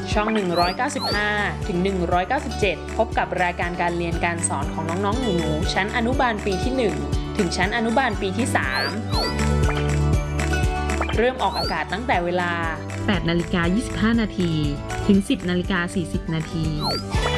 ช่อง 195 ถึง 197 พบกับรายการการเรียนการสอนของน้องๆหนูๆชั้นอนุบาลปีที่ 1 ถึงชั้นอนุบาลปีที่ 3 เริ่มออกอากาศตั้งแต่เวลา 8:25 น. ถึง 10:40 น.